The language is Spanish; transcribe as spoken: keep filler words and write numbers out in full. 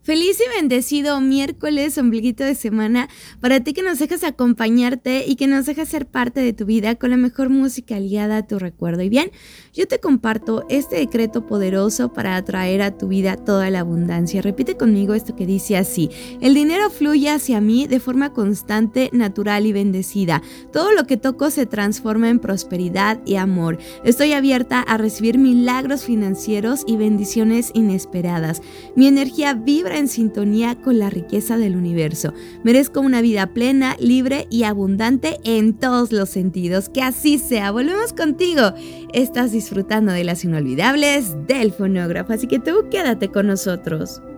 Feliz y bendecido miércoles, ombliguito de semana, para ti que nos dejas acompañarte y que nos dejas ser parte de tu vida con la mejor música ligada a tu recuerdo. Y bien, yo te comparto este decreto poderoso para atraer a tu vida toda la abundancia. Repite conmigo esto que dice así: el dinero fluye hacia mí de forma constante, natural y bendecida. Todo lo que toco se transforma en prosperidad y amor. Estoy abierta a recibir milagros financieros y bendiciones inesperadas. Mi energía vibra en sintonía con la riqueza del universo. Merezco una vida plena, libre y abundante en todos los sentidos. Que así sea. Volvemos contigo. Estás disfrutando de las inolvidables del fonógrafo, así que tú quédate con nosotros.